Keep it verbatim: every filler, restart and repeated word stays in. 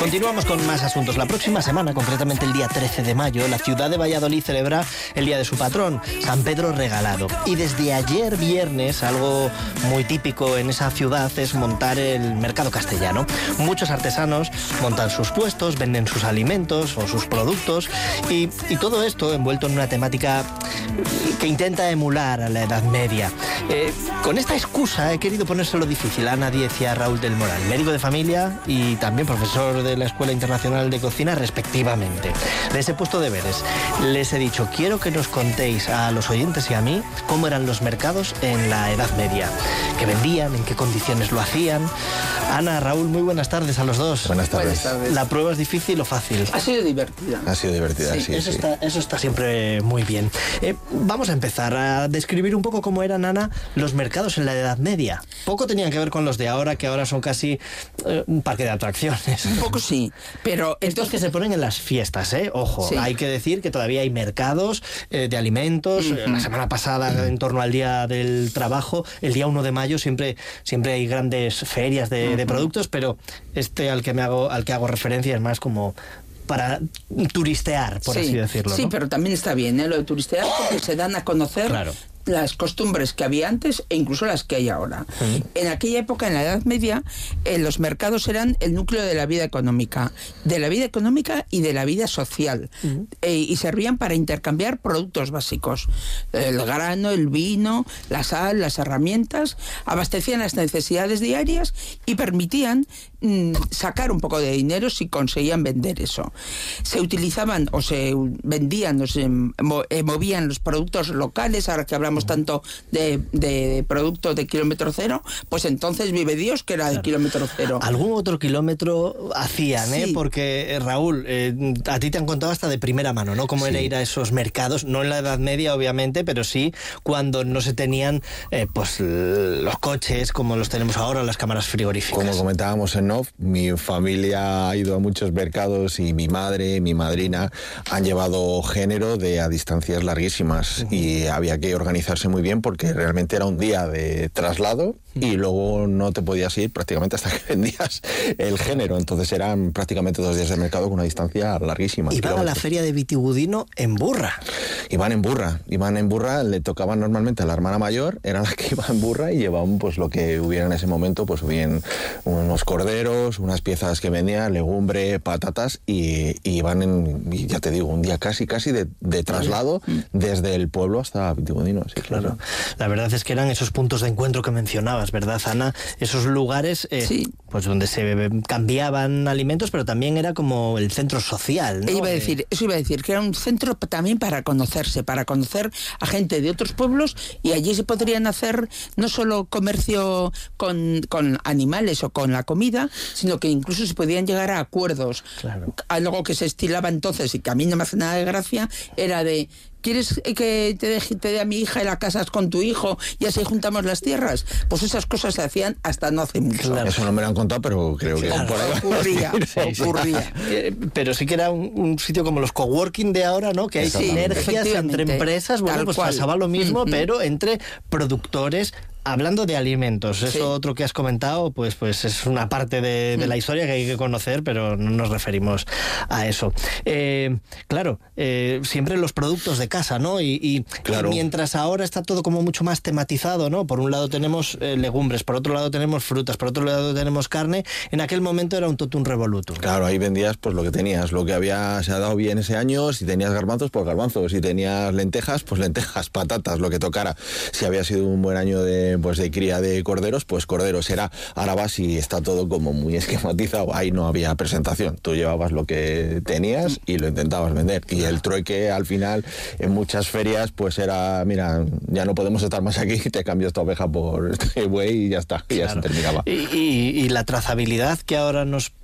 Continuamos con más asuntos. La próxima semana, concretamente el día trece de mayo, la ciudad de Valladolid celebra el día de su patrón, San Pedro Regalado. Y desde ayer viernes, algo muy típico en esa ciudad es montar el mercado castellano. Muchos artesanos montan sus puestos, venden sus alimentos o sus productos y, y todo esto envuelto en una temática que intenta emular a la Edad Media. Eh, con esta excusa he querido ponérselo difícil a Ana Díez y a Raúl del Moral, médico de familia y también profesor de la Escuela Internacional de Cocina, respectivamente. Les he puesto deberes. Les he dicho, quiero que nos contéis a los oyentes y a mí cómo eran los mercados en la Edad Media. ¿Qué vendían? ¿En qué condiciones lo hacían? Ana, Raúl, muy buenas tardes a los dos. Buenas tardes. Buenas tardes. ¿La prueba es difícil o fácil? Ha sido divertida. Ha sido divertida, sí. sí, eso, sí. Está, eso está siempre muy bien. Eh, vamos a empezar a describir un poco cómo eran, Ana, los mercados en la Edad Media. Poco tenían que ver con los de ahora, que ahora son casi eh, un parque de atracciones. Un poco sí, pero... Estos que se ponen en las fiestas, ¿eh? Ojo, sí. Hay que decir que todavía hay mercados eh, de alimentos. Uh-huh. La semana pasada, uh-huh. en torno al Día del Trabajo, el día uno de mayo, siempre, siempre hay grandes ferias de, uh-huh. de productos, pero este al que me hago, al que hago referencia es más como para turistear, por sí, así decirlo. Sí, ¿no? Pero también está bien, ¿eh? Lo de turistear, porque se dan a conocer... Claro. Las costumbres que había antes e incluso las que hay ahora. Uh-huh. En aquella época, en la Edad Media, eh, los mercados eran el núcleo de la vida económica, de la vida económica y de la vida social, uh-huh. eh, y servían para intercambiar productos básicos, el grano, el vino, la sal, las herramientas, abastecían las necesidades diarias y permitían mm, sacar un poco de dinero si conseguían vender eso. Se utilizaban o se vendían o se movían los productos locales. Ahora que hablamos tanto de, de productos de kilómetro cero, pues entonces vive Dios que era de kilómetro cero. Algún otro kilómetro hacían, sí. ¿eh? Porque, Raúl, eh, a ti te han contado hasta de primera mano, ¿no? Cómo sí. era ir a esos mercados, no en la Edad Media, obviamente, pero sí cuando no se tenían eh, pues los coches como los tenemos ahora, las cámaras frigoríficas. Como comentábamos en off, mi familia ha ido a muchos mercados y mi madre, mi madrina han llevado género de a distancias larguísimas, uh-huh. y había que organizarse muy bien porque realmente era un día de traslado y luego no te podías ir prácticamente hasta que vendías el género. Entonces eran prácticamente dos días de mercado con una distancia larguísima. Iban a la feria de Vitigudino en burra. Iban en burra, iban en burra, le tocaban normalmente a la hermana mayor, era la que iba en burra y llevaban pues lo que hubiera en ese momento, pues bien unos corderos, unas piezas que vendían, legumbre, patatas y, y iban en, y ya te digo, un día casi casi de, de traslado desde el pueblo hasta Vitigudino. Sí, claro. La verdad es que eran esos puntos de encuentro que mencionabas, ¿verdad, Ana? Esos lugares eh, sí. pues donde se cambiaban alimentos, pero también era como el centro social, ¿no? Iba a decir, eso iba a decir, que era un centro también para conocerse, para conocer a gente de otros pueblos, y allí se podrían hacer no solo comercio con, con animales o con la comida, sino que incluso se podían llegar a acuerdos. Claro. Algo que se estilaba entonces y que a mí no me hace nada de gracia era de... ¿Quieres que te dé, te dé a mi hija y la casas con tu hijo y así juntamos las tierras? Pues esas cosas se hacían hasta no hace mucho. Claro. Eso no me lo han contado, pero creo que... Claro, por ahí ocurría, sí, ocurría. Sí. Pero sí que era un, un sitio como los coworking de ahora, ¿no? Que hay sinergias entre empresas. Bueno, pues cual. pasaba lo mismo, mm-hmm. pero entre productores. Hablando de alimentos, eso sí. otro que has comentado, pues, pues es una parte de, de la historia que hay que conocer, pero no nos referimos a eso. Eh, claro, eh, siempre los productos de casa, ¿no? Y, y, claro. y mientras ahora está todo como mucho más tematizado, ¿no? Por un lado tenemos eh, legumbres, por otro lado tenemos frutas, por otro lado tenemos carne. En aquel momento era un totum revolutum. Claro, ahí vendías pues lo que tenías, lo que había se ha dado bien ese año. Si tenías garbanzos, pues garbanzos. Si tenías lentejas, pues lentejas, patatas, lo que tocara. Si había sido un buen año de pues de cría de corderos, pues corderos. Era, ahora vas y está todo como muy esquematizado, ahí no había presentación, tú llevabas lo que tenías y lo intentabas vender, y el trueque al final en muchas ferias pues era, mira, ya no podemos estar más aquí, te cambio esta oveja por este buey y ya está, y claro. ya se terminaba. Y, y, y la trazabilidad que ahora nos